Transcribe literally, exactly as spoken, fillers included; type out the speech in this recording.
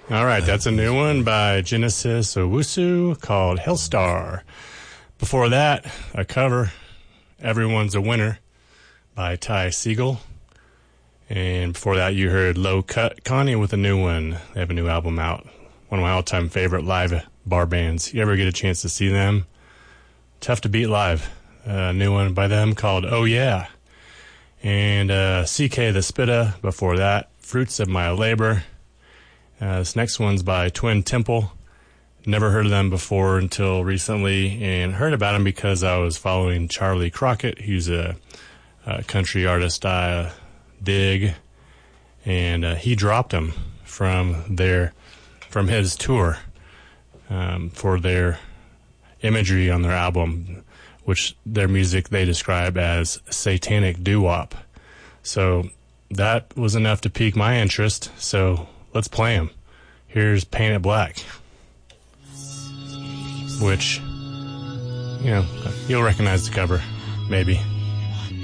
All right, that's a new one by Genesis Owusu called Hellstar. Before that, a cover, Everyone's a Winner by Ty Segall. And before that, you heard Low Cut Connie with a new one. They have a new album out. One of my all-time favorite live bar bands. You ever get a chance to see them? Tough to beat live. A new one by them called Oh Yeah. And uh, C K the Spitta before that, Fruits of My Labor. Uh, this next one's by Twin Temple. Never heard of them before until recently, and heard about them because I was following Charlie Crockett. He's a, a country artist I dig, and uh, he dropped them from their from his tour um, for their imagery on their album, which their music they describe as satanic doo-wop. So that was enough to pique my interest, so let's play them. Here's Paint It Black, which, you know, you'll recognize the cover, maybe.